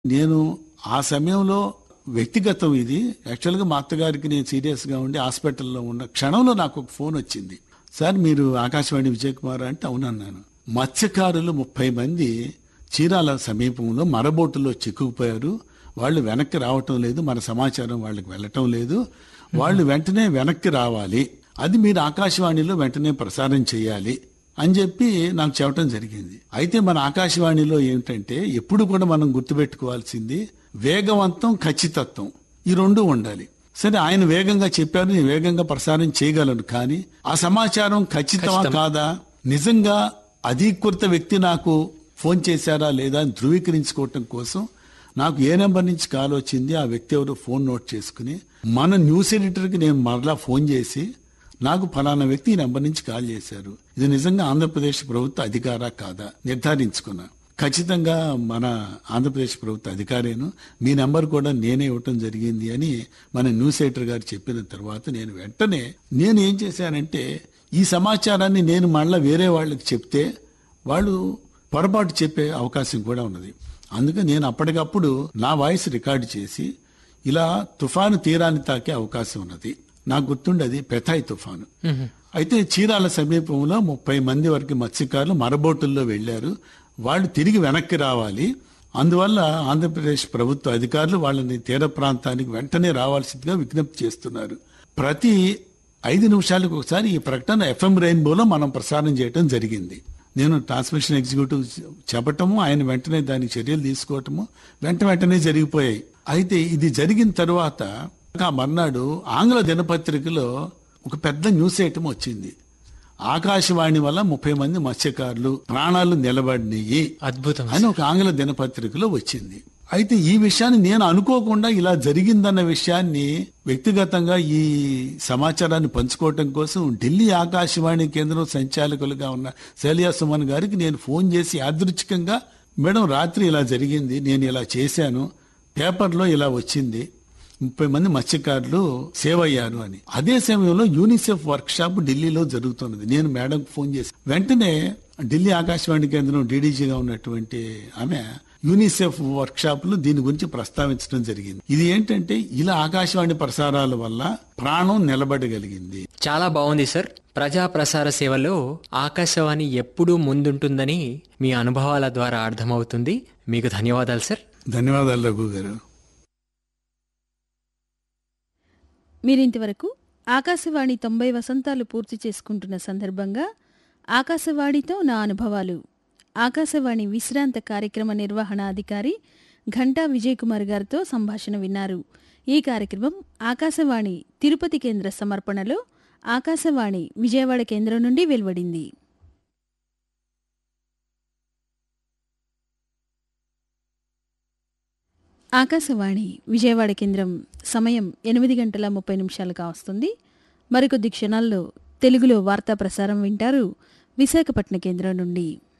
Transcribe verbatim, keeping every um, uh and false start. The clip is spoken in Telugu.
నేను ఆ సమయంలో వ్యక్తిగతం ఇది. యాక్చువల్గా మా అత్తగారికి నేను సీరియస్గా ఉండి హాస్పిటల్లో ఉన్న క్షణంలో నాకు ఒక ఫోన్ వచ్చింది. సార్ మీరు ఆకాశవాణి విజయ్ కుమార్ అంటే అవునన్నాను. మత్స్యకారులు ముప్పై మంది చీరాల సమీపంలో మరబోటులో చిక్కుకుపోయారు. వాళ్ళు వెనక్కి రావటం లేదు, మన సమాచారం వాళ్ళకి వెళ్ళటం లేదు. వాళ్ళు వెంటనే వెనక్కి రావాలి, అది మీరు ఆకాశవాణిలో వెంటనే ప్రసారం చేయాలి అని చెప్పి నాకు చెప్పడం జరిగింది. అయితే మన ఆకాశవాణిలో ఏమిటంటే ఎప్పుడు కూడా మనం గుర్తుపెట్టుకోవాల్సింది వేగవంతం, ఖచ్చితత్వం, ఈ రెండు ఉండాలి. సరే, ఆయన వేగంగా చెప్పారు, నేను వేగంగా ప్రసారం చేయగలను. కానీ ఆ సమాచారం ఖచ్చితమా కాదా, నిజంగా అధీకృత వ్యక్తి నాకు ఫోన్ చేశారా లేదా అని ధృవీకరించుకోవటం కోసం నాకు ఏ నెంబర్ నుంచి కాల్ వచ్చింది, ఆ వ్యక్తి ఎవరో ఫోన్ నోట్ చేసుకుని మన న్యూస్ ఎడిటర్కి నేను మరలా ఫోన్ చేసి నాకు ఫలానా వ్యక్తి ఈ నెంబర్ నుంచి కాల్ చేశారు, ఇది నిజంగా ఆంధ్రప్రదేశ్ ప్రభుత్వ అధికారా కాదా నిర్ధారించుకున్నా. ఖచ్చితంగా మన ఆంధ్రప్రదేశ్ ప్రభుత్వ అధికారేను, మీ నెంబర్ కూడా నేనే ఇవ్వటం జరిగింది అని మన న్యూస్ ఎడిటర్ గారు చెప్పిన తర్వాత నేను వెంటనే నేను ఏం చేశానంటే ఈ సమాచారాన్ని నేను మళ్ళీ వేరే వాళ్ళకి చెప్తే వాళ్ళు పొరపాటు చెప్పే అవకాశం కూడా ఉన్నది. అందుకే నేను అప్పటికప్పుడు నా వాయిస్ రికార్డు చేసి ఇలా తుఫాను తీరాన్ని తాకే అవకాశం ఉన్నది. నాకు గుర్తుండేది పెథాయ్ తుఫాను. అయితే చీరాల సమీపంలో ముప్పై మంది వరకు మత్స్యకారులు మరబోటుల్లో వెళ్లారు. వాళ్ళు తిరిగి వెనక్కి రావాలి. అందువల్ల ఆంధ్రప్రదేశ్ ప్రభుత్వ అధికారులు వాళ్ళని తీర ప్రాంతానికి వెంటనే రావాల్సిందిగా విజ్ఞప్తి చేస్తున్నారు. ప్రతి ఐదు నిమిషాలకు ఒకసారి ఈ ప్రకటన ఎఫ్ఎం రెయిన్బోలో మనం ప్రసారం చేయడం జరిగింది. నేను ట్రాన్స్మిషన్ ఎగ్జిక్యూటివ్ చెప్పటము, ఆయన వెంటనే దానికి చర్యలు తీసుకోవటము వెంట వెంటనే జరిగిపోయాయి. అయితే ఇది జరిగిన తరువాత ఆ మర్నాడు ఆంగ్ల దినపత్రికలో ఒక పెద్ద న్యూస్ ఐటమ్ వచ్చింది. ఆకాశవాణి వల్ల ముప్పై మంది మత్స్యకారులు ప్రాణాలు నిలబడినాయి, అద్భుతం అని ఒక ఆంగ్ల దినపత్రికలో వచ్చింది. అయితే ఈ విషయాన్ని నేను అనుకోకుండా ఇలా జరిగిందన్న విషయాన్ని వ్యక్తిగతంగా ఈ సమాచారాన్ని పంచుకోవటం కోసం ఢిల్లీ ఆకాశవాణి కేంద్రం సంచాలకులుగా ఉన్న శైలజా సుమన్ గారికి నేను ఫోన్ చేసి యాదృచ్ఛికంగా, మేడం రాత్రి ఇలా జరిగింది, నేను ఇలా చేశాను, పేపర్లో ఇలా వచ్చింది, ముప్పై మంది మత్స్యకారులు సేవ్ అయ్యారు అని. అదే సమయంలో యూనిసెఫ్ వర్క్ షాప్ ఢిల్లీలో జరుగుతున్నది. నేను మేడంకు ఫోన్ చేసి వెంటనే ఢిల్లీ ఆకాశవాణి కేంద్రం డీడీజీగా ఉన్నటువంటి ఆమె యూనిసెఫ్ వర్క్ షాప్ లో దీని గురించి ప్రస్తావించడం జరిగింది. ఇది ఏంటంటే ఇలా ఆకాశవాణి ప్రసారాల వల్ల ప్రాణం నిలబడగలిగింది. చాలా బాగుంది సార్. ప్రజా ప్రసార సేవలో ఆకాశవాణి ఎప్పుడూ ముందుంటుందని మీ అనుభవాల ద్వారా అర్థమవుతుంది. మీకు ధన్యవాదాలు సార్. ధన్యవాదాలు రఘు గారు. మీరింతవరకు ఆకాశవాణి తొంభై వసంతాలు పూర్తి చేసుకుంటున్న సందర్భంగా ఆకాశవాణితో నా అనుభవాలు, ఆకాశవాణి విశ్రాంత కార్యక్రమ నిర్వహణ అధికారి ఘంటా విజయ్ కుమార్ గారితో సంభాషణ విన్నారు. ఈ కార్యక్రమం ఆకాశవాణి తిరుపతి కేంద్ర సమర్పణలో ఆకాశవాణి విజయవాడ కేంద్రం నుండి వెలువడింది. ఆకాశవాణి విజయవాడ కేంద్రం సమయం ఎనిమిది గంటల ముప్పై నిమిషాలుగా వస్తుంది. మరికొద్ది క్షణాల్లో తెలుగులో వార్తా ప్రసారం వింటారు విశాఖపట్నం కేంద్రం నుండి.